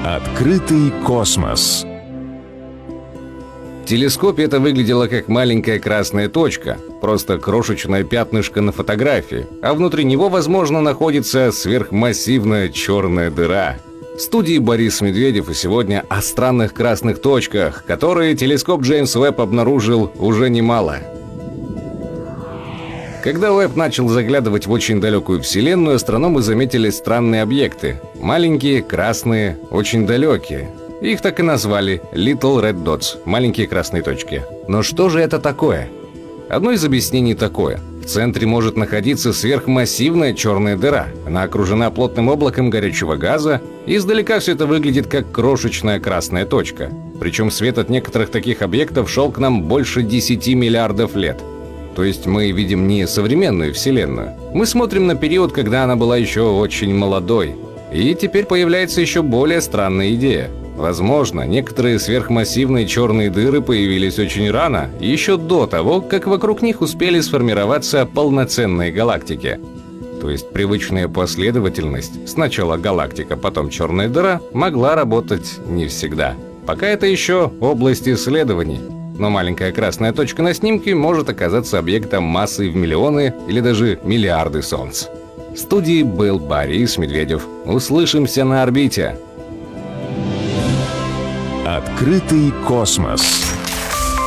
Открытый космос. В телескопе это выглядело как маленькая красная точка, просто крошечное пятнышко на фотографии, а внутри него, возможно, находится сверхмассивная черная дыра. В студии Борис Медведев, и сегодня о странных красных точках, которые телескоп Джеймс Уэбб обнаружил уже немало. Когда Уэбб начал заглядывать в очень далекую Вселенную, астрономы заметили странные объекты. Маленькие, красные, очень далекие. Их так и назвали Little Red Dots – маленькие красные точки. Но что же это такое? Одно из объяснений такое. В центре может находиться сверхмассивная черная дыра. Она окружена плотным облаком горячего газа, и издалека все это выглядит как крошечная красная точка. Причем свет от некоторых таких объектов шел к нам больше 10 миллиардов лет. То есть мы видим не современную Вселенную. Мы смотрим на период, когда она была еще очень молодой. И теперь появляется еще более странная идея. Возможно, некоторые сверхмассивные черные дыры появились очень рано, еще до того, как вокруг них успели сформироваться полноценные галактики. То есть привычная последовательность, сначала галактика, потом черная дыра, могла работать не всегда. Пока это еще область исследований. Но маленькая красная точка на снимке может оказаться объектом массой в миллионы или даже миллиарды Солнц. В студии был Борис Медведев. Услышимся на орбите. Открытый космос.